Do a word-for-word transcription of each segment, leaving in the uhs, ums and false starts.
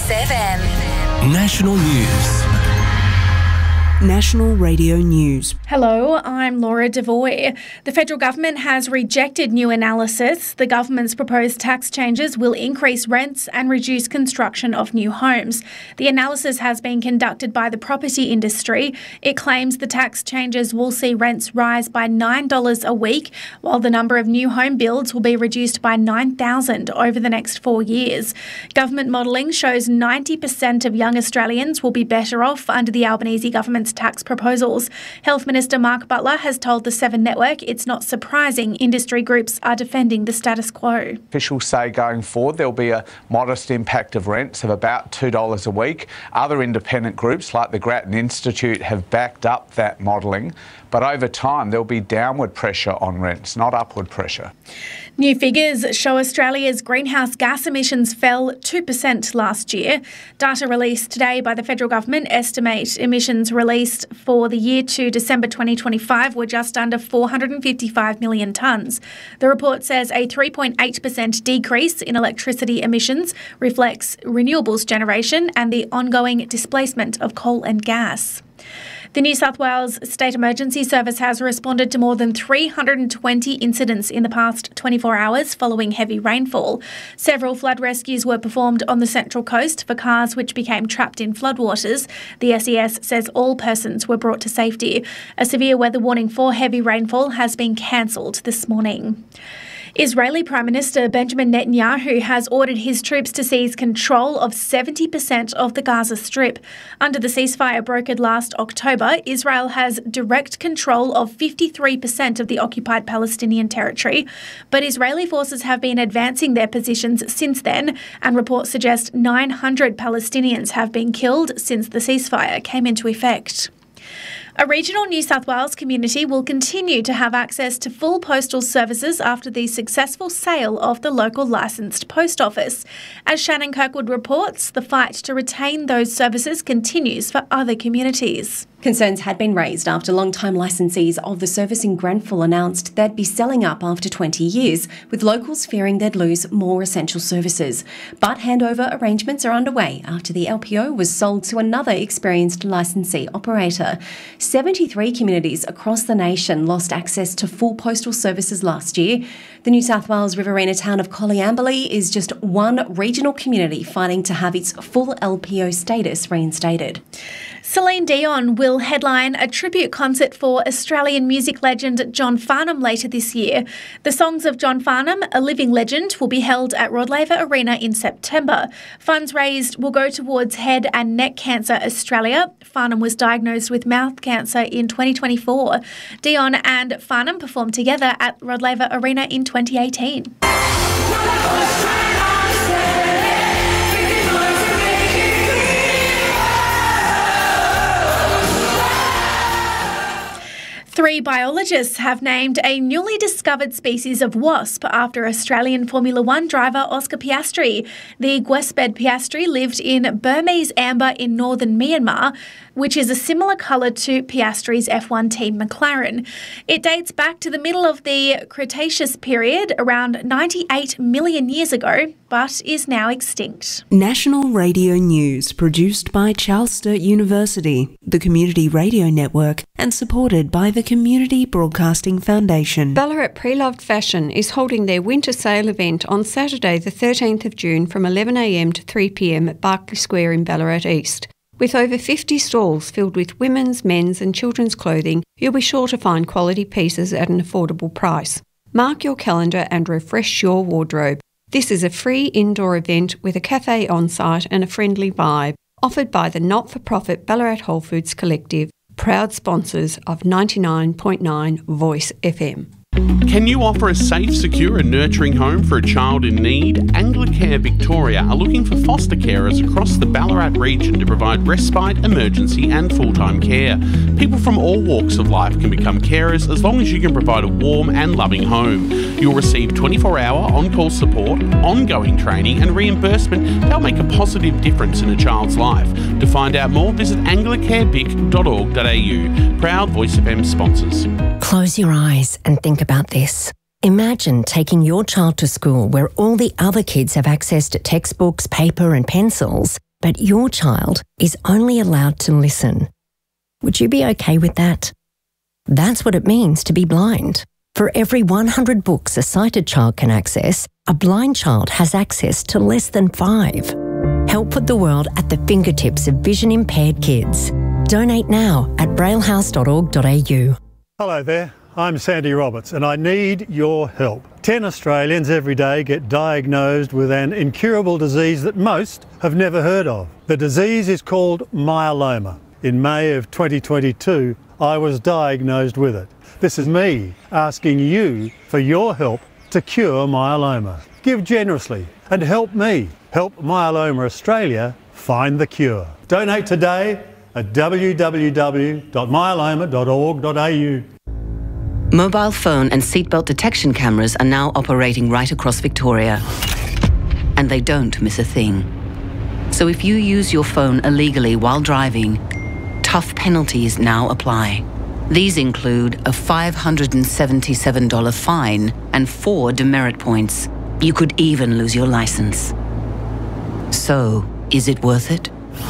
Bliss F M. National News. National Radio News. Hello, I'm Laura Devoy. The federal government has rejected new analysis. The government's proposed tax changes will increase rents and reduce construction of new homes. The analysis has been conducted by the property industry. It claims the tax changes will see rents rise by nine dollars a week, while the number of new home builds will be reduced by nine thousand over the next four years. Government modelling shows ninety percent of young Australians will be better off under the Albanese government's tax proposals. Health Minister Mark Butler has told the Seven Network it's not surprising industry groups are defending the status quo. Officials say going forward there'll be a modest impact of rents of about two dollars a week. Other independent groups like the Grattan Institute have backed up that modelling, but over time there'll be downward pressure on rents, not upward pressure. New figures show Australia's greenhouse gas emissions fell two percent last year. Data released today by the federal government estimate emissions released for the year to December twenty twenty-five were just under four hundred fifty-five million tonnes. The report says a three point eight percent decrease in electricity emissions reflects renewables generation and the ongoing displacement of coal and gas. The New South Wales State Emergency Service has responded to more than three hundred twenty incidents in the past twenty-four hours following heavy rainfall. Several flood rescues were performed on the Central Coast for cars which became trapped in floodwaters. The S E S says all persons were brought to safety. A severe weather warning for heavy rainfall has been cancelled this morning. Israeli Prime Minister Benjamin Netanyahu has ordered his troops to seize control of seventy percent of the Gaza Strip. Under the ceasefire brokered last October, Israel has direct control of fifty-three percent of the occupied Palestinian territory. But Israeli forces have been advancing their positions since then, and reports suggest nine hundred Palestinians have been killed since the ceasefire came into effect. A regional New South Wales community will continue to have access to full postal services after the successful sale of the local licensed post office. As Shannon Kirkwood reports, the fight to retain those services continues for other communities. Concerns had been raised after long-time licensees of the service in Grenfell announced they'd be selling up after twenty years, with locals fearing they'd lose more essential services. But handover arrangements are underway after the L P O was sold to another experienced licensee operator. seventy-three communities across the nation lost access to full postal services last year. The New South Wales Riverina town of Coleambally is just one regional community fighting to have its full L P O status reinstated. Celine Dion will headline a tribute concert for Australian music legend John Farnham later this year. The Songs of John Farnham, a living legend, will be held at Rod Laver Arena in September. Funds raised will go towards Head and Neck Cancer Australia. Farnham was diagnosed with mouth cancer in twenty twenty-four. Dion and Farnham performed together at Rod Laver Arena in twenty eighteen. Three biologists have named a newly discovered species of wasp after Australian Formula One driver Oscar Piastri. The Gwesped Piastri lived in Burmese amber in northern Myanmar, which is a similar colour to Piastri's F one team McLaren. It dates back to the middle of the Cretaceous period, around ninety-eight million years ago, but is now extinct. National Radio News, produced by Charles Sturt University, the Community Radio Network, and supported by the Community Broadcasting Foundation. Ballarat Pre-Loved Fashion is holding their winter sale event on Saturday the thirteenth of June from eleven a m to three p m at Barclay Square in Ballarat East. With over fifty stalls filled with women's, men's and children's clothing, you'll be sure to find quality pieces at an affordable price. Mark your calendar and refresh your wardrobe. This is a free indoor event with a cafe on site and a friendly vibe, offered by the not-for-profit Ballarat Whole Foods Collective, proud sponsors of ninety-nine point nine Voice F M. Can you offer a safe, secure and nurturing home for a child in need? Anglicare Victoria are looking for foster carers across the Ballarat region to provide respite, emergency and full-time care. People from all walks of life can become carers as long as you can provide a warm and loving home. You'll receive twenty-four hour on-call support, ongoing training and reimbursement that'll make a positive difference in a child's life. To find out more, visit anglicare vic dot org dot a u. Proud Voice F M sponsors. Close your eyes and think about this. Imagine taking your child to school where all the other kids have access to textbooks, paper and pencils, but your child is only allowed to listen. Would you be okay with that? That's what it means to be blind. For every one hundred books a sighted child can access, a blind child has access to less than five. Help put the world at the fingertips of vision-impaired kids. Donate now at braillehouse dot org dot a u. Hello there, I'm Sandy Roberts and I need your help. Ten Australians every day get diagnosed with an incurable disease that most have never heard of. The disease is called myeloma. In May of twenty twenty-two, I was diagnosed with it. This is me asking you for your help to cure myeloma. Give generously and help me help Myeloma Australia find the cure. Donate today at w w w dot myeloma dot org dot a u. Mobile phone and seatbelt detection cameras are now operating right across Victoria. And they don't miss a thing. So if you use your phone illegally while driving, tough penalties now apply. These include a five hundred seventy-seven dollars fine and four demerit points. You could even lose your license. So, is it worth it?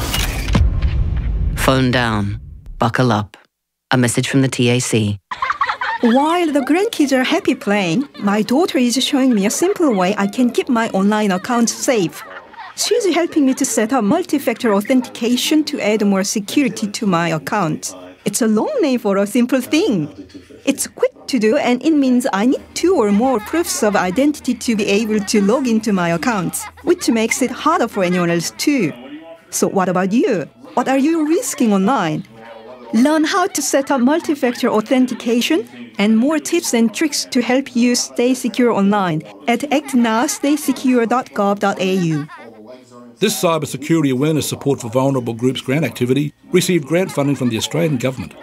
Phone down. Buckle up. A message from the T A C. While the grandkids are happy playing, my daughter is showing me a simple way I can keep my online account safe. She's helping me to set up multi-factor authentication to add more security to my account. It's a long name for a simple thing. It's quick to do and it means I need two or more proofs of identity to be able to log into my account, which makes it harder for anyone else too. So what about you? What are you risking online? Learn how to set up multi-factor authentication and more tips and tricks to help you stay secure online at act now stay secure dot gov dot a u. This cybersecurity awareness support for vulnerable groups grant activity received grant funding from the Australian Government.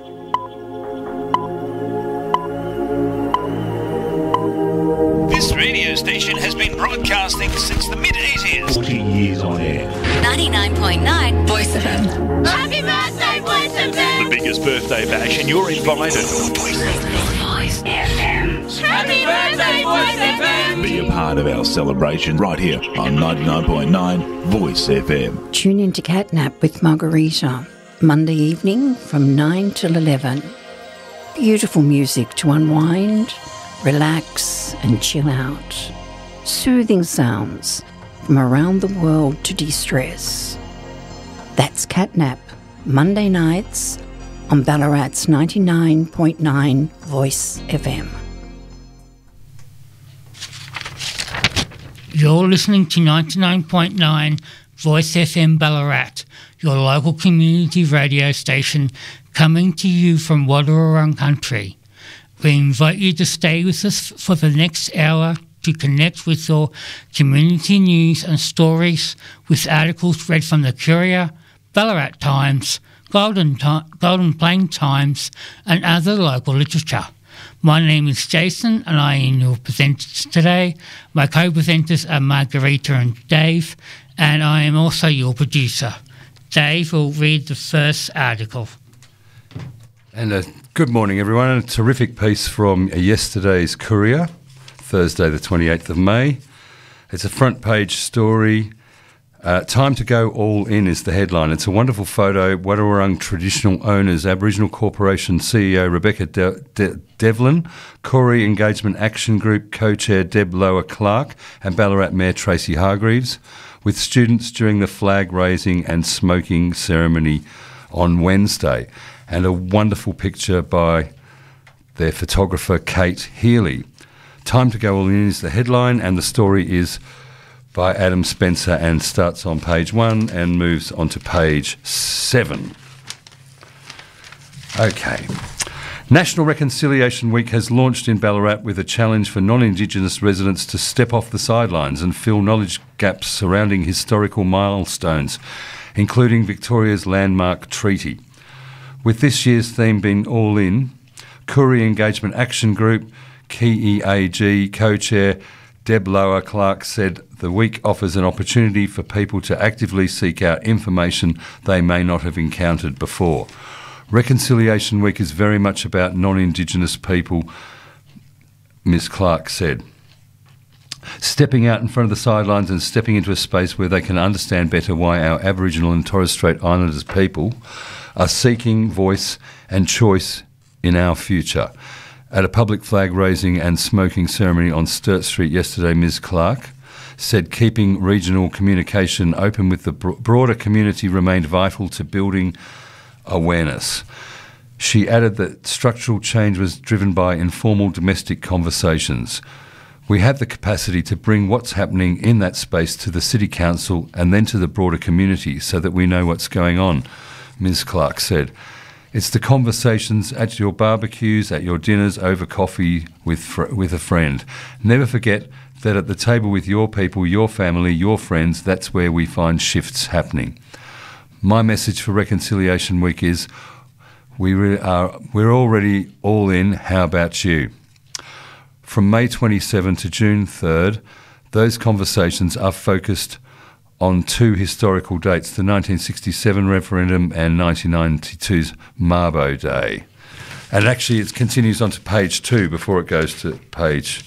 This radio station has been broadcasting since the mid eighties. forty years on air. ninety-nine point nine Voice F M. Happy birthday, Voice F M! The biggest birthday bash, and you're invited. Voice F M. Happy birthday, Voice F M! Be a part of our celebration right here on ninety-nine point nine Voice F M. Tune in to Catnap with Margarita, Monday evening from nine till eleven. Beautiful music to unwind, relax and chill out. Soothing sounds from around the world to de-stress. That's Catnap, Monday nights on Ballarat's ninety-nine point nine Voice F M. You're listening to ninety-nine point nine Voice F M Ballarat, your local community radio station coming to you from Wadawurrung country. We invite you to stay with us for the next hour to connect with your community news and stories with articles read from the Courier, Ballarat Times, Golden, Golden Plain Times and other local literature. My name is Jason and I am your presenters today. My co-presenters are Margarita and Dave, and I am also your producer. Dave will read the first article. And a good morning, everyone. A terrific piece from yesterday's Courier, Thursday the twenty-eighth of May. It's a front page story. Uh, Time to go all in is the headline. It's a wonderful photo. Wadawurrung Traditional Owners Aboriginal Corporation C E O Rebecca De- De- Devlin, Koori Engagement Action Group Co-Chair Deb Lower-Clark and Ballarat Mayor Tracy Hargreaves with students during the flag raising and smoking ceremony on Wednesday. And a wonderful picture by their photographer Kate Healy. Time to go all in is the headline, and the story is by Adam Spencer and starts on page one and moves on to page seven. Okay. National Reconciliation Week has launched in Ballarat with a challenge for non-Indigenous residents to step off the sidelines and fill knowledge gaps surrounding historical milestones, including Victoria's landmark treaty. With this year's theme being All In, Koori Engagement Action Group, K E A G co-chair Deb Lower-Clark said the week offers an opportunity for people to actively seek out information they may not have encountered before. Reconciliation Week is very much about non-Indigenous people, Miz Clark said. stepping out in front of the sidelines and stepping into a space where they can understand better why our Aboriginal and Torres Strait Islanders people are seeking voice and choice in our future. At a public flag raising and smoking ceremony on Sturt Street yesterday, Miz Clark said keeping regional communication open with the bro- broader community remained vital to building awareness. She added that structural change was driven by informal domestic conversations. We have the capacity to bring what's happening in that space to the City Council and then to the broader community so that we know what's going on, Miz Clark said. It's the conversations at your barbecues, at your dinners, over coffee with fr- with a friend. Never forget that at the table with your people, your family, your friends, that's where we find shifts happening. My message for Reconciliation Week is we re- are, we're already all in, how about you? From May twenty-seventh to June third, those conversations are focused on two historical dates, the nineteen sixty-seven referendum and nineteen ninety-two's Mabo Day. And actually it continues on to page two before it goes to page...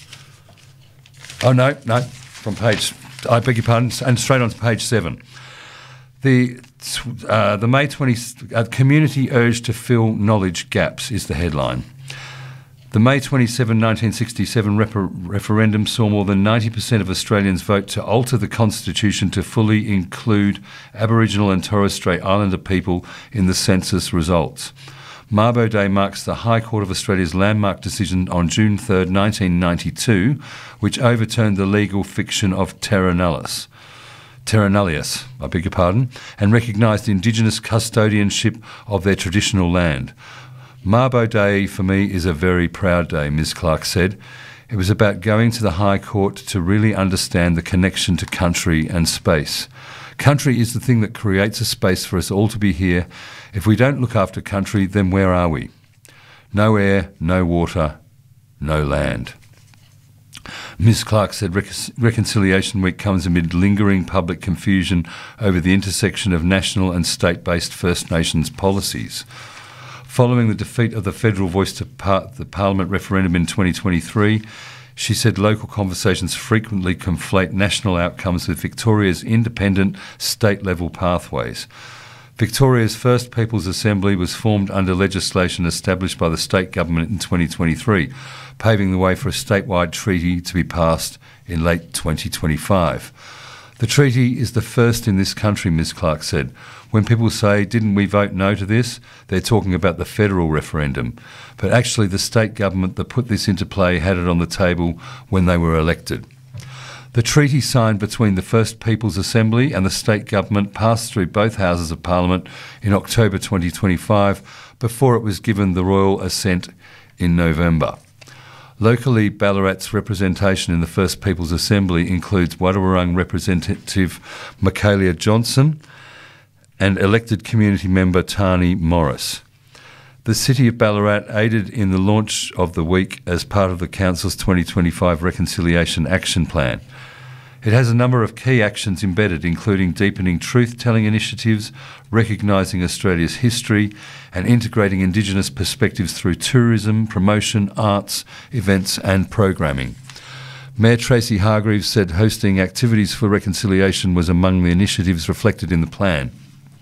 Oh, no, no, from page... I beg your pardon, and straight on to page seven. The uh, the May twentieth... Uh, community urge to fill knowledge gaps is the headline. The May twenty-seventh, nineteen sixty-seven refer- referendum saw more than ninety percent of Australians vote to alter the Constitution to fully include Aboriginal and Torres Strait Islander people in the census results. Mabo Day marks the High Court of Australia's landmark decision on June third, nineteen ninety-two, which overturned the legal fiction of terra nullius, terra nullius, I beg your pardon, and recognised Indigenous custodianship of their traditional land. Mabo Day for me is a very proud day, Miz Clark said. It was about going to the High Court to really understand the connection to country and space. Country is the thing that creates a space for us all to be here. If we don't look after country, then where are we? No air, no water, no land. Miz Clark said Recon- Reconciliation Week comes amid lingering public confusion over the intersection of national and state-based First Nations policies. Following the defeat of the federal voice to par- the Parliament referendum in twenty twenty-three, she said local conversations frequently conflate national outcomes with Victoria's independent state-level pathways. Victoria's first People's Assembly was formed under legislation established by the state government in twenty twenty-three, paving the way for a statewide treaty to be passed in late twenty twenty-five. The treaty is the first in this country, Miz Clark said. When people say, didn't we vote no to this, they're talking about the federal referendum. But actually the state government that put this into play had it on the table when they were elected. The treaty signed between the First People's Assembly and the state government passed through both Houses of Parliament in October twenty twenty-five before it was given the royal assent in November. Locally, Ballarat's representation in the First People's Assembly includes Wadawurrung Representative Michaelia Johnson and elected community member Tani Morris. The City of Ballarat aided in the launch of the week as part of the Council's twenty twenty-five Reconciliation Action Plan. It has a number of key actions embedded, including deepening truth-telling initiatives, recognising Australia's history, and integrating Indigenous perspectives through tourism, promotion, arts, events and programming. Mayor Tracy Hargreaves said hosting activities for reconciliation was among the initiatives reflected in the plan.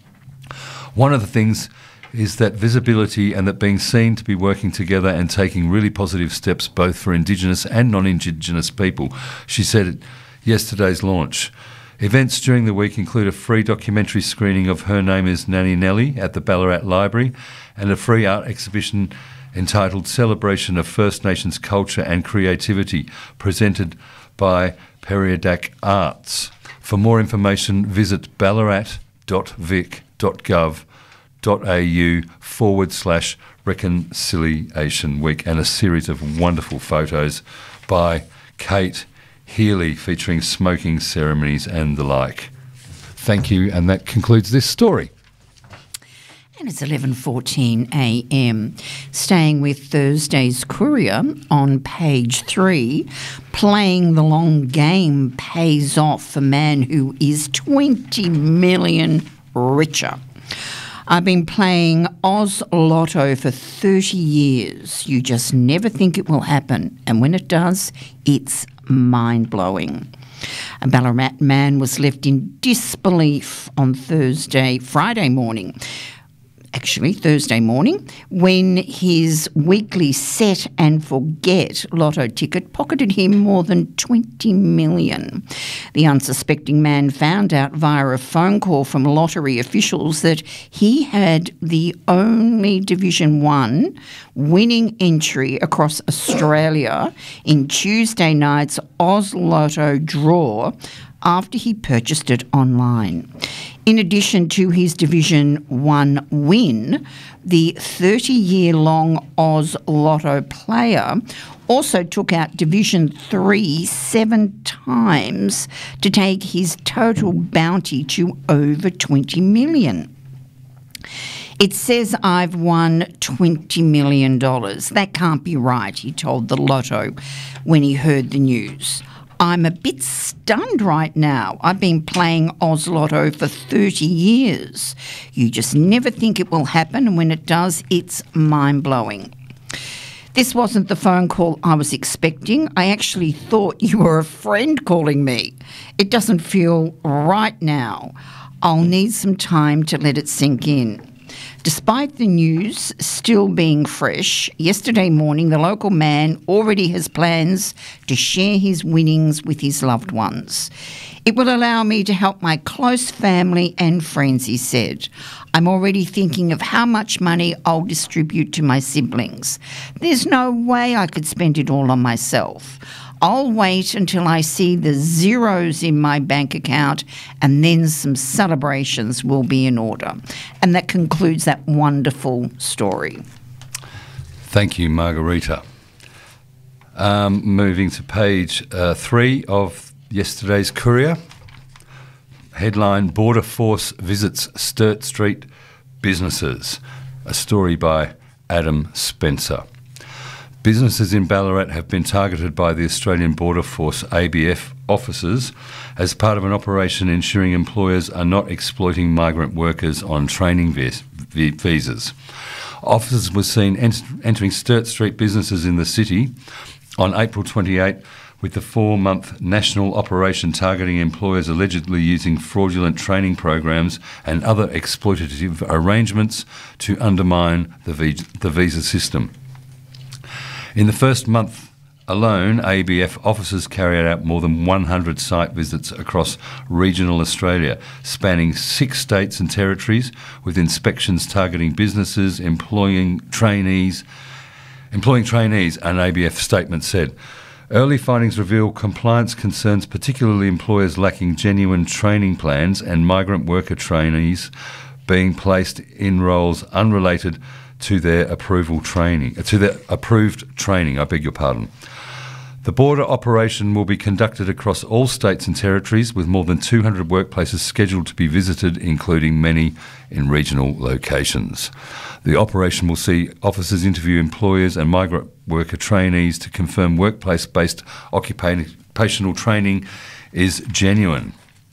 One of the things is that visibility and that being seen to be working together and taking really positive steps both for Indigenous and non-Indigenous people, she said at yesterday's launch. Events during the week include a free documentary screening of Her Name is Nanny Nellie at the Ballarat Library and a free art exhibition entitled Celebration of First Nations Culture and Creativity, presented by Periadak Arts. For more information, visit ballarat.vic.gov.au forward slash Reconciliation Week, and a series of wonderful photos by Kate Healy featuring smoking ceremonies and the like. Thank you, and that concludes this story. And it's eleven fourteen a m. Staying with Thursday's Courier on page three, playing the long game pays off for man who is twenty million richer. I've been playing Oz Lotto for thirty years. You just never think it will happen. And when it does, it's mind-blowing. A Ballarat man was left in disbelief on Thursday, Friday morning. Actually, Thursday morning, when his weekly set and forget lotto ticket pocketed him more than twenty million dollars. The unsuspecting man found out via a phone call from lottery officials that he had the only Division one winning entry across Australia in Tuesday night's Oz Lotto draw after he purchased it online. In addition to his Division one win, the thirty-year-long Oz Lotto player also took out Division three seven times to take his total bounty to over twenty million dollars. It says I've won twenty million dollars. That can't be right, he told the Lotto when he heard the news. I'm a bit stunned right now. I've been playing Oz Lotto for thirty years. You just never think it will happen, and when it does, it's mind-blowing. This wasn't the phone call I was expecting. I actually thought you were a friend calling me. It doesn't feel right now. I'll need some time to let it sink in. Despite the news still being fresh, yesterday morning the local man already has plans to share his winnings with his loved ones. It will allow me to help my close family and friends, he said. I'm already thinking of how much money I'll distribute to my siblings. There's no way I could spend it all on myself. I'll wait until I see the zeros in my bank account, and then some celebrations will be in order. And that concludes that wonderful story. Thank you, Margarita. Um, moving to page uh, three of yesterday's Courier. Headline, Border Force visits Sturt Street businesses. A story by Adam Spencer. Businesses in Ballarat have been targeted by the Australian Border Force A B F officers as part of an operation ensuring employers are not exploiting migrant workers on training vis- visas. Officers were seen ent- entering Sturt Street businesses in the city on April twenty-eighth with the four-month national operation targeting employers allegedly using fraudulent training programs and other exploitative arrangements to undermine the, vi- the visa system. In the first month alone, A B F officers carried out more than one hundred site visits across regional Australia, spanning six states and territories, with inspections targeting businesses, employing trainees, employing trainees, an A B F statement said. Early findings reveal compliance concerns, particularly employers lacking genuine training plans and migrant worker trainees being placed in roles unrelated to their approval training, to their approved training, I beg your pardon. The border operation will be conducted across all states and territories with more than two hundred workplaces scheduled to be visited, including many in regional locations. The operation will see officers interview employers and migrant worker trainees to confirm workplace-based occupational training is genuine.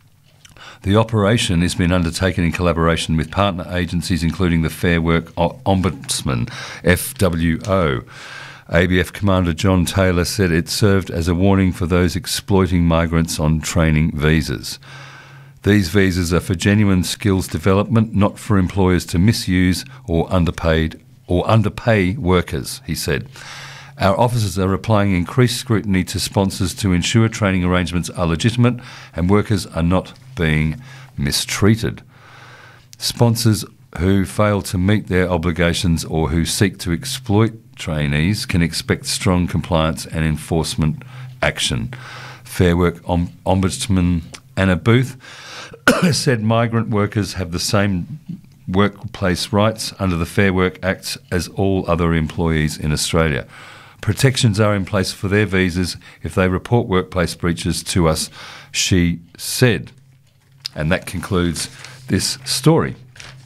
The operation has been undertaken in collaboration with partner agencies including the Fair Work Ombudsman, F W O. A B F Commander John Taylor said it served as a warning for those exploiting migrants on training visas. These visas are for genuine skills development, not for employers to misuse or underpaid or underpay workers, he said. Our officers are applying increased scrutiny to sponsors to ensure training arrangements are legitimate and workers are not being mistreated. Sponsors who fail to meet their obligations or who seek to exploit trainees can expect strong compliance and enforcement action. Fair Work Om- Ombudsman Anna Booth said migrant workers have the same workplace rights under the Fair Work Act as all other employees in Australia. Protections are in place for their visas if they report workplace breaches to us, she said. And that concludes this story.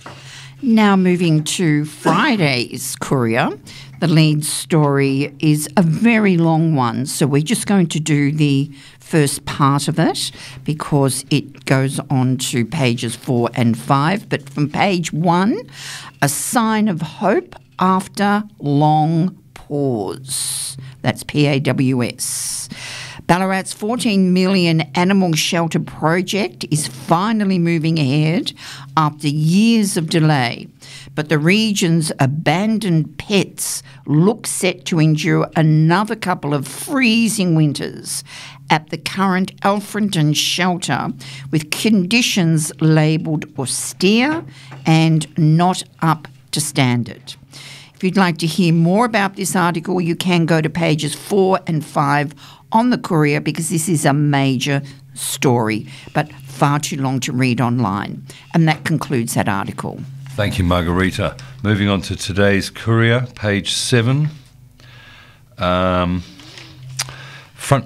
Now moving to Friday's Courier. The lead story is a very long one, so we're just going to do the first part of it because it goes on to pages four and five. But from page one, a sign of hope after long pause. That's P A W S. Ballarat's fourteen million animal shelter project is finally moving ahead after years of delay. But the region's abandoned pets look set to endure another couple of freezing winters at the current Alfredton shelter with conditions labelled austere and not up to standard. If you'd like to hear more about this article, you can go to pages four and five on the Courier because this is a major story, but far too long to read online. And that concludes that article. Thank you, Margarita. Moving on to today's Courier, page seven. Um, front.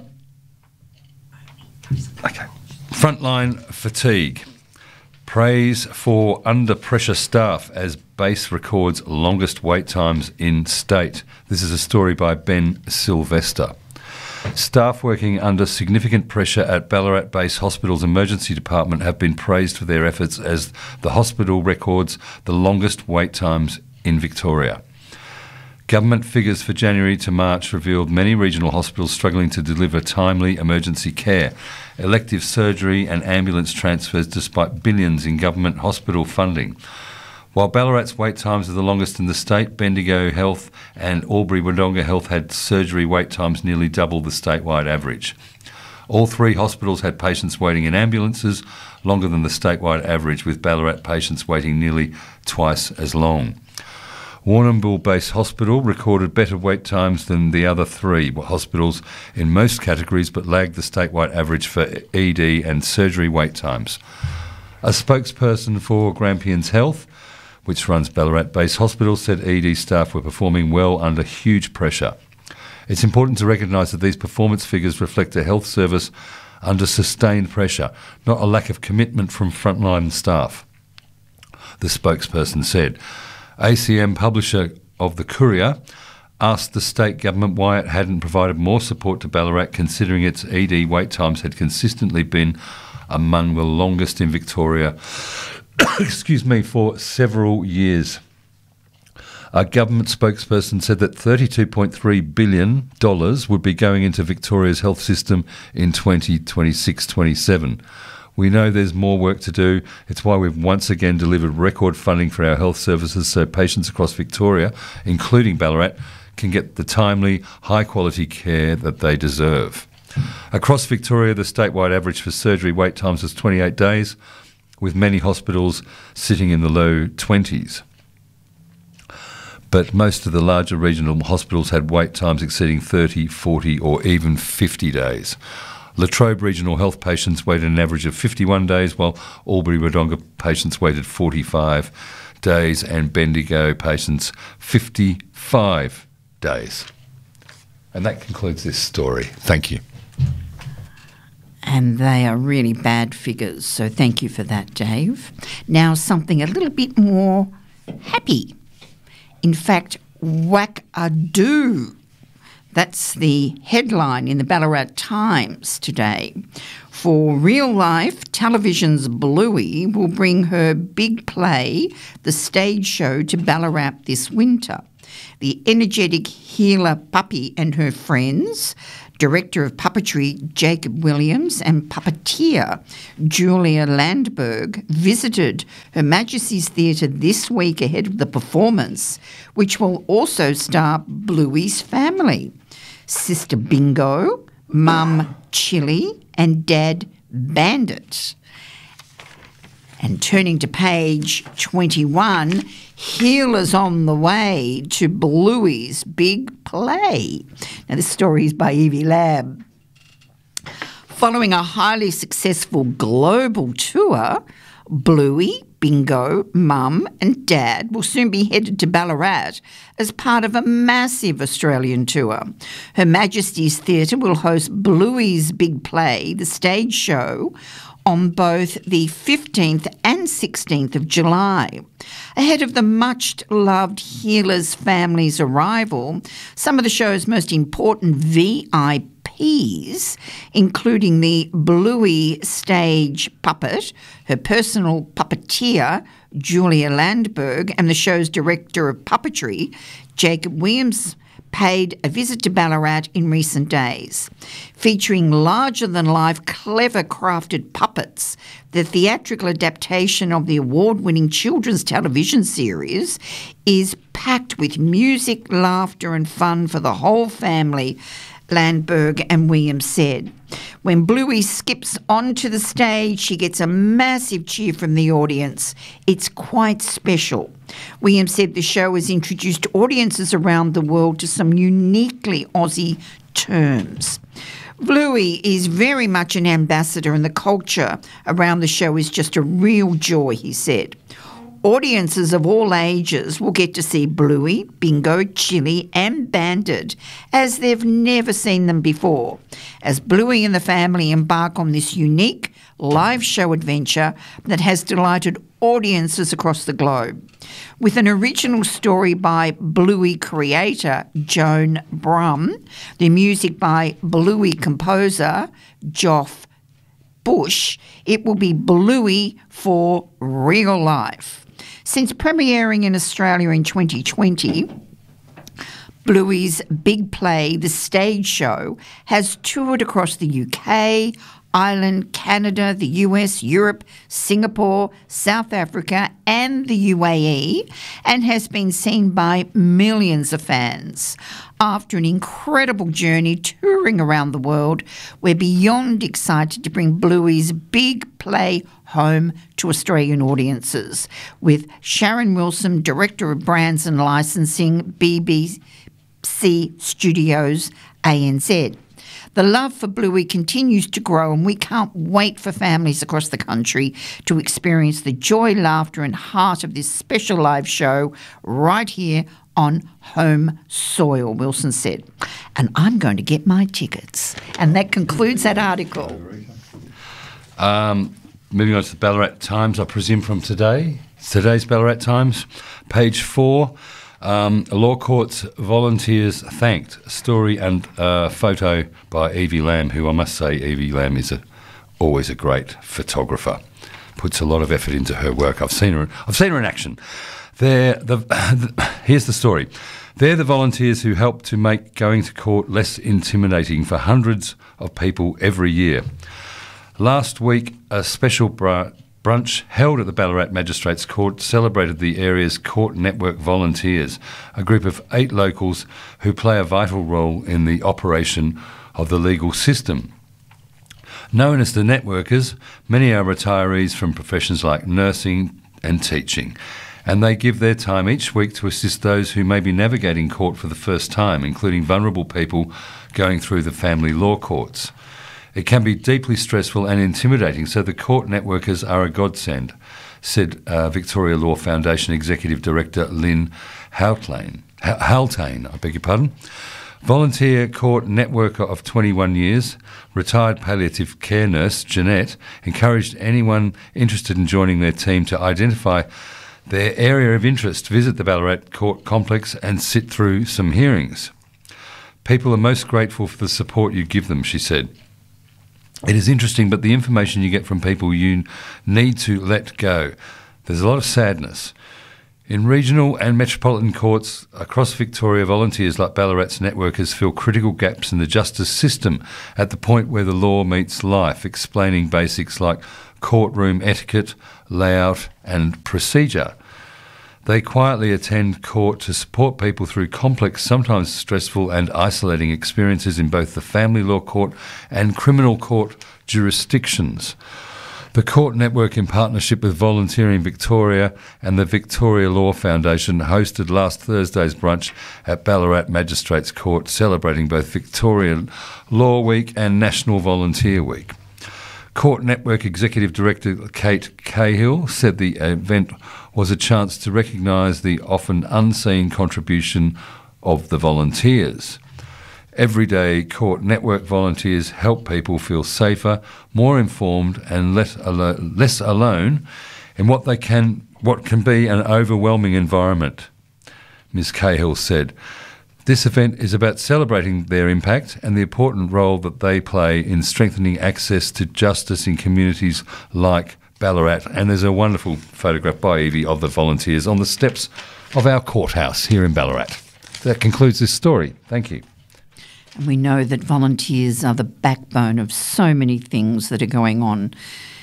Okay. Frontline fatigue. Praise for under-pressure staff as base records longest wait times in state. This is a story by Ben Sylvester. Staff working under significant pressure at Ballarat Base Hospital's emergency department have been praised for their efforts as the hospital records the longest wait times in Victoria. Government figures for January to March revealed many regional hospitals struggling to deliver timely emergency care, elective surgery and ambulance transfers despite billions in government hospital funding. While Ballarat's wait times are the longest in the state, Bendigo Health and Albury-Wodonga Health had surgery wait times nearly double the statewide average. All three hospitals had patients waiting in ambulances longer than the statewide average, with Ballarat patients waiting nearly twice as long. Warrnambool Base Hospital recorded better wait times than the other three hospitals in most categories, but lagged the statewide average for E D and surgery wait times. A spokesperson for Grampians Health, which runs Ballarat Base Hospital, said E D staff were performing well under huge pressure. It's important to recognise that these performance figures reflect a health service under sustained pressure, not a lack of commitment from frontline staff, the spokesperson said. A C M, publisher of the Courier, asked the state government why it hadn't provided more support to Ballarat, considering its E D wait times had consistently been among the longest in Victoria excuse me, for several years. A government spokesperson said that thirty-two point three billion dollars would be going into Victoria's health system in twenty twenty-six twenty-seven. We know there's more work to do. It's why we've once again delivered record funding for our health services so patients across Victoria, including Ballarat, can get the timely, high-quality care that they deserve. Across Victoria, the statewide average for surgery wait times was twenty-eight days, with many hospitals sitting in the low twenties. But most of the larger regional hospitals had wait times exceeding thirty, forty or even fifty days. Latrobe Regional Health patients waited an average of fifty-one days, while Albury-Wodonga patients waited forty-five days and Bendigo patients fifty-five days. And that concludes this story. Thank you. And they are really bad figures, so thank you for that, Dave. Now something a little bit more happy. In fact, whack-a-doo. That's the headline in the Ballarat Times today. For real life, television's Bluey will bring her big play, the stage show, to Ballarat this winter. The energetic healer Puppy and her friends, Director of Puppetry Jacob Williams and puppeteer Julia Landberg, visited Her Majesty's Theatre this week ahead of the performance, which will also star Bluey's family, Sister Bingo, Mum Chili and Dad Bandit. And turning to page twenty-one, Healers on the way to Bluey's big play. Now, this story is by Evie Lab. Following a highly successful global tour, Bluey, Bingo, Mum and Dad will soon be headed to Ballarat as part of a massive Australian tour. Her Majesty's Theatre will host Bluey's big play, the stage show, on both the fifteenth and sixteenth of July. Ahead of the much-loved Healers family's arrival, some of the show's most important V I P's, including the Bluey stage puppet, her personal puppeteer, Julia Landberg, and the show's director of puppetry, Jacob Williams, paid a visit to Ballarat in recent days. Featuring larger-than-life, clever crafted puppets, the theatrical adaptation of the award-winning children's television series is packed with music, laughter and fun for the whole family, Landberg and Williams said. When Bluey skips onto the stage, she gets a massive cheer from the audience. It's quite special. Williams said the show has introduced audiences around the world to some uniquely Aussie terms. Bluey is very much an ambassador, and the culture around the show is just a real joy, he said. Audiences of all ages will get to see Bluey, Bingo, Chili and Bandit as they've never seen them before, as Bluey and the family embark on this unique live show adventure that has delighted audiences across the globe. With an original story by Bluey creator Joan Brum, the music by Bluey composer Geoff Bush, it will be Bluey for real life. Since premiering in Australia in twenty twenty, Bluey's big play, The Stage Show, has toured across the U K, Ireland, Canada, the U S, Europe, Singapore, South Africa and the U A E, and has been seen by millions of fans. After an incredible journey touring around the world, we're beyond excited to bring Bluey's big play home to Australian audiences, with Sharon Wilson, Director of Brands and Licensing, B B C Studios, A N Z. The love for Bluey continues to grow, and we can't wait for families across the country to experience the joy, laughter and heart of this special live show right here on home soil, Wilson said. And I'm going to get my tickets. And that concludes that article. Um, moving on to the Ballarat Times, I presume from today. It's today's Ballarat Times, page four. Um, Law Courts volunteers thanked. Story and uh, photo by Evie Lamb, who I must say Evie Lamb is a, always a great photographer. Puts a lot of effort into her work. I've seen her. I've seen her in action. They're the, the, here's the story. They're the volunteers who help to make going to court less intimidating for hundreds of people every year. Last week, a special bra- brunch held at the Ballarat Magistrates Court celebrated the area's Court Network volunteers, a group of eight locals who play a vital role in the operation of the legal system. Known as the Networkers, many are retirees from professions like nursing and teaching, and they give their time each week to assist those who may be navigating court for the first time, including vulnerable people going through the family law courts. It can be deeply stressful and intimidating, so the Court Networkers are a godsend, said uh, Victoria Law Foundation Executive Director Lynn Haltane. Haltane, I beg your pardon. Volunteer court networker of twenty-one years, retired palliative care nurse Jeanette, encouraged anyone interested in joining their team to identify their area of interest, visit the Ballarat Court Complex and sit through some hearings. People are most grateful for the support you give them, she said. It is interesting, but the information you get from people you need to let go. There's a lot of sadness. In regional and metropolitan courts across Victoria, volunteers like Ballarat's Networkers fill critical gaps in the justice system at the point where the law meets life, explaining basics like courtroom etiquette, layout and procedure. They quietly attend court to support people through complex, sometimes stressful and isolating experiences in both the family law court and criminal court jurisdictions. The Court Network, in partnership with Volunteering Victoria and the Victoria Law Foundation, hosted last Thursday's brunch at Ballarat Magistrates Court, celebrating both Victoria Law Week and National Volunteer Week. Court Network Executive Director Kate Cahill said the event was a chance to recognise the often unseen contribution of the volunteers. Everyday Court Network volunteers help people feel safer, more informed and less, alo- less alone in what they can, what can be an overwhelming environment, Miz Cahill said. This event is about celebrating their impact and the important role that they play in strengthening access to justice in communities like Ballarat. And there's a wonderful photograph by Evie of the volunteers on the steps of our courthouse here in Ballarat. That concludes this story. Thank you. And we know that volunteers are the backbone of so many things that are going on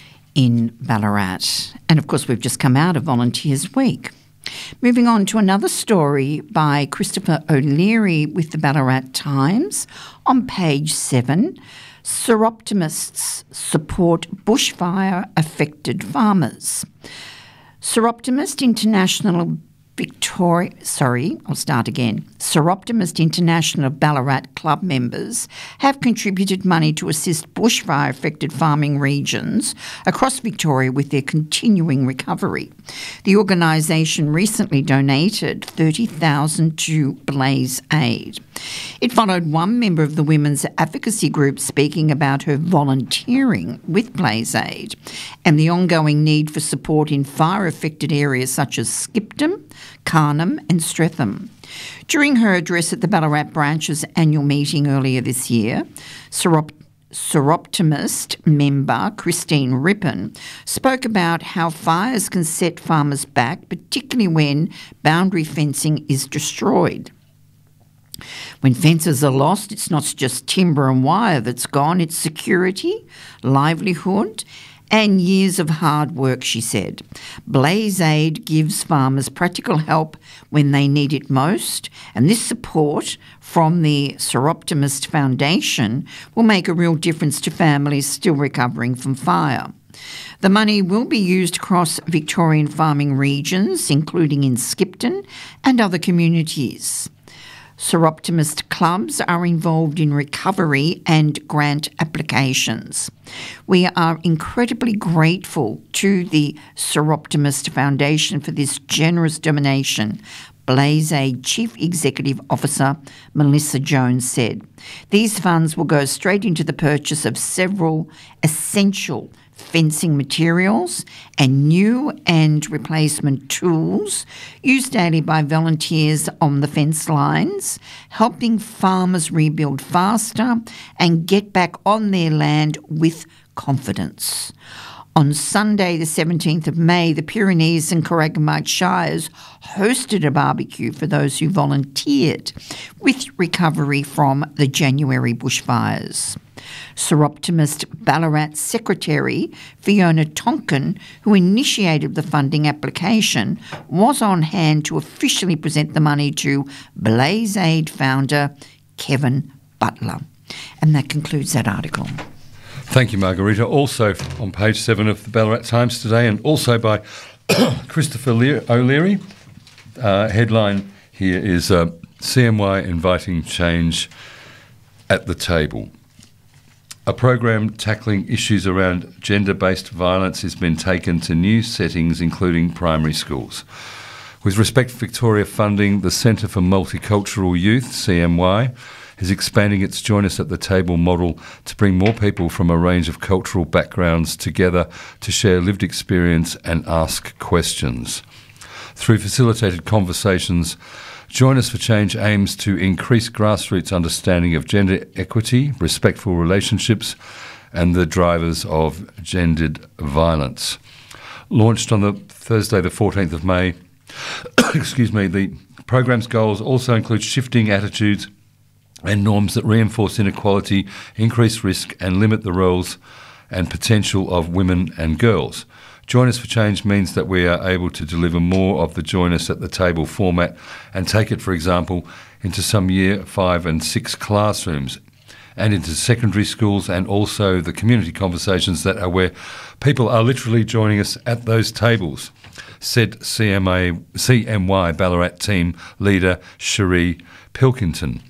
in Ballarat. And of course, we've just come out of Volunteers Week. Moving on to another story by Christopher O'Leary with the Ballarat Times on page seven. Seroptimists support bushfire-affected farmers. Seroptimist International Victoria, sorry, I'll start again. Seroptimist International Ballarat Club members have contributed money to assist bushfire-affected farming regions across Victoria with their continuing recovery. The organisation recently donated thirty thousand dollars to Blaze Aid. It followed one member of the women's advocacy group speaking about her volunteering with Blaze Aid and the ongoing need for support in fire-affected areas such as Skipton, Carnham and Streatham. During her address at the Ballarat branch's annual meeting earlier this year, Serop- Seroptimist member Christine Rippon spoke about how fires can set farmers back, particularly when boundary fencing is destroyed. When fences are lost, it's not just timber and wire that's gone, it's security, livelihood and years of hard work, she said. Blaze Aid gives farmers practical help when they need it most, and this support from the Seroptimist Foundation will make a real difference to families still recovering from fire. The money will be used across Victorian farming regions, including in Skipton and other communities. Seroptimist clubs are involved in recovery and grant applications. We are incredibly grateful to the Seroptimist Foundation for this generous donation, Blaze Aid Chief Executive Officer Melissa Jones said. These funds will go straight into the purchase of several essential fencing materials and new and replacement tools used daily by volunteers on the fence lines, helping farmers rebuild faster and get back on their land with confidence. On Sunday, the seventeenth of May, the Pyrenees and Corangamite Shires hosted a barbecue for those who volunteered with recovery from the January bushfires. Seroptimist Ballarat Secretary Fiona Tonkin, who initiated the funding application, was on hand to officially present the money to Blaze Aid founder Kevin Butler. And that concludes that article. Thank you, Margarita. Also on page seven of the Ballarat Times today, and also by Christopher Le- O'Leary. Uh, headline here is uh, C M Y inviting change at the table. A program tackling issues around gender-based violence has been taken to new settings, including primary schools. With Respect Victoria funding, the Centre for Multicultural Youth, C M Y, is expanding its Join Us at the Table model to bring more people from a range of cultural backgrounds together to share lived experience and ask questions. Through facilitated conversations, Join Us for Change aims to increase grassroots understanding of gender equity, respectful relationships, and the drivers of gendered violence. Launched on the Thursday, the fourteenth of May, excuse me, the programme's goals also include shifting attitudes and norms that reinforce inequality, increase risk, and limit the roles and potential of women and girls. Join Us for Change means that we are able to deliver more of the Join Us at the Table format and take it, for example, into some year five and six classrooms and into secondary schools, and also the community conversations that are where people are literally joining us at those tables, said C M A, C M Y Ballarat team leader Cherie Pilkington.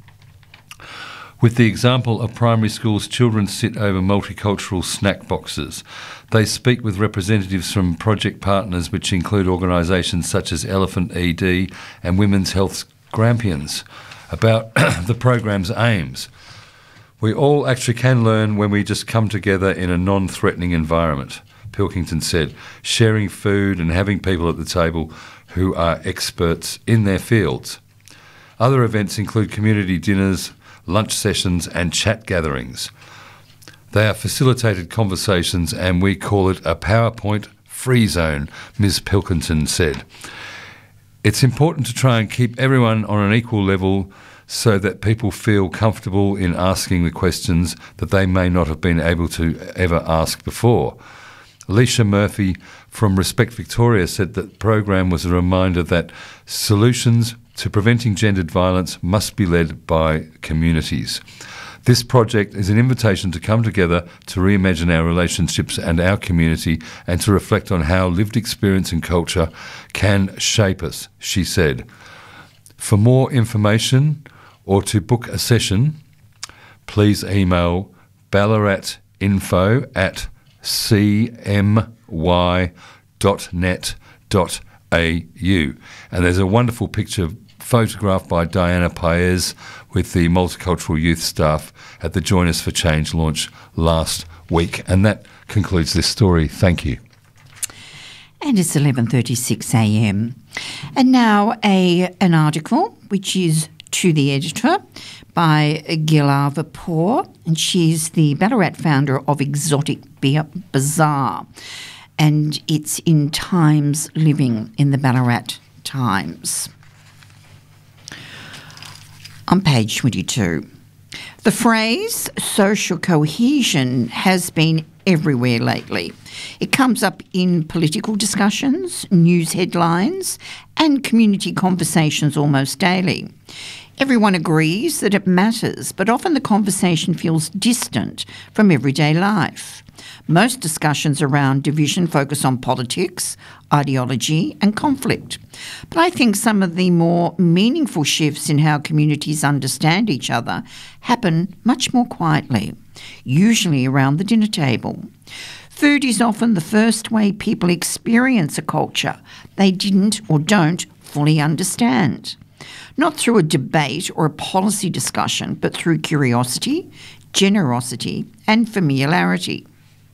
With the example of primary schools, children sit over multicultural snack boxes. They speak with representatives from project partners, which include organisations such as Elephant E D and Women's Health Grampians, about the programme's aims. We all actually can learn when we just come together in a non-threatening environment, Pilkington said, sharing food and having people at the table who are experts in their fields. Other events include community dinners, lunch sessions and chat gatherings. They are facilitated conversations and we call it a PowerPoint free zone, Miz Pilkington said. It's important to try and keep everyone on an equal level so that people feel comfortable in asking the questions that they may not have been able to ever ask before. Alicia Murphy from Respect Victoria said that the program was a reminder that solutions to preventing gendered violence must be led by communities. This project is an invitation to come together to reimagine our relationships and our community and to reflect on how lived experience and culture can shape us, she said. For more information or to book a session, please email ballaratinfo at c m y dot net dot a u. And there's a wonderful picture photographed by Diana Paez with the Multicultural Youth staff at the Join Us for Change launch last week. And that concludes this story. Thank you. And it's eleven thirty-six a m. And now a an article which is to the editor by Gilava Poor, and she's the Ballarat founder of Exotic Bazaar, and it's in Times Living in the Ballarat Times. On page twenty-two, the phrase social cohesion has been everywhere lately. It comes up in political discussions, news headlines, and community conversations almost daily. Everyone agrees that it matters, but often the conversation feels distant from everyday life. Most discussions around division focus on politics, ideology and conflict. But I think some of the more meaningful shifts in how communities understand each other happen much more quietly, usually around the dinner table. Food is often the first way people experience a culture they didn't or don't fully understand. Not through a debate or a policy discussion, but through curiosity, generosity and familiarity.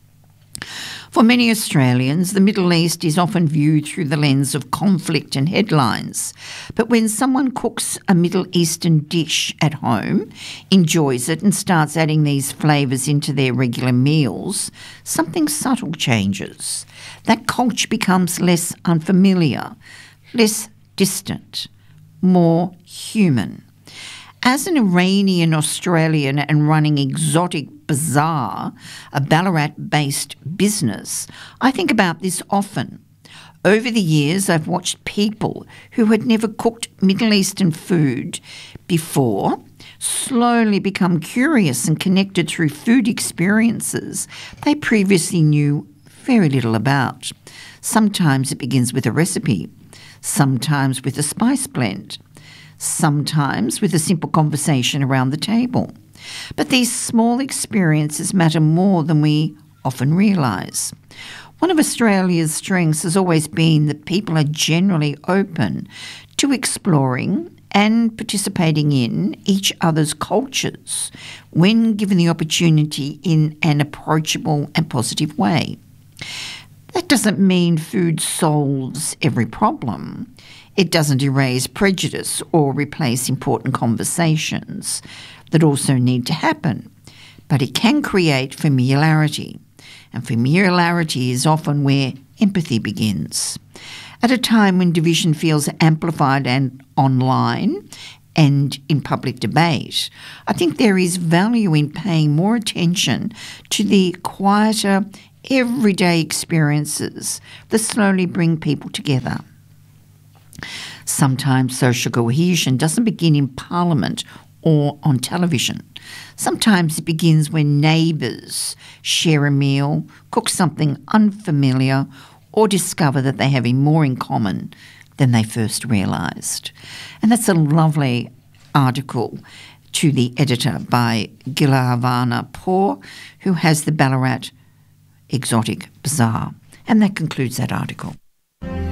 For many Australians, the Middle East is often viewed through the lens of conflict and headlines. But when someone cooks a Middle Eastern dish at home, enjoys it and starts adding these flavours into their regular meals, something subtle changes. That culture becomes less unfamiliar, less distant, more human. As an Iranian Australian and running Exotic Bazaar, a Ballarat-based business, I think about this often. Over the years, I've watched people who had never cooked Middle Eastern food before slowly become curious and connected through food experiences they previously knew very little about. Sometimes it begins with a recipe, sometimes with a spice blend, sometimes with a simple conversation around the table. But these small experiences matter more than we often realise. One of Australia's strengths has always been that people are generally open to exploring and participating in each other's cultures when given the opportunity in an approachable and positive way. That doesn't mean food solves every problem. It doesn't erase prejudice or replace important conversations that also need to happen, but it can create familiarity, and familiarity is often where empathy begins. At a time when division feels amplified and online and in public debate, I think there is value in paying more attention to the quieter, everyday experiences that slowly bring people together. Sometimes social cohesion doesn't begin in Parliament or on television. Sometimes it begins when neighbours share a meal, cook something unfamiliar, or discover that they have more in common than they first realised. And that's a lovely article to the editor by Gilavana Poor, who has the Ballarat Exotic Bazaar. And that concludes that article.